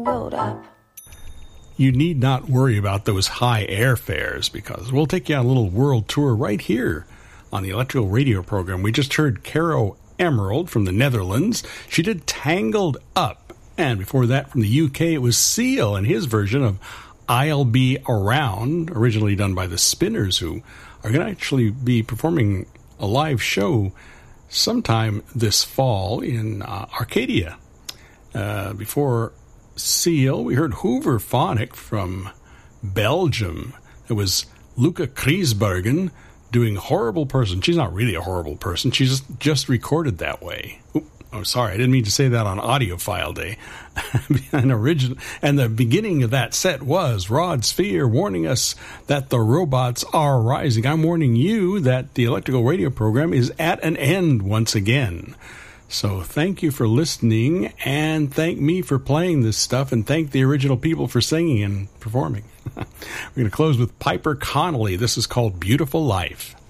load up. You need not worry about those high airfares because we'll take you on a little world tour right here on the Electrical Radio program. We just heard Caro Emerald from the Netherlands. She did Tangled Up. And before that, from the UK, it was Seal and his version of I'll Be Around, originally done by the Spinners, who are going to actually be performing a live show sometime this fall in Arcadia. Before Seal, we heard Hoover Phonic from Belgium. It was Luca Kriesbergen doing Horrible Person. She's not really a horrible person. She's just recorded that way. Oh, sorry, I didn't mean to say that on Audiophile Day. And the beginning of that set was Rod Sphere warning us that the robots are rising. I'm warning you that the Electrical Radio program is at an end once again. So thank you for listening, and thank me for playing this stuff, and thank the original people for singing and performing. We're going to close with Piper Connolly. This is called Beautiful Life.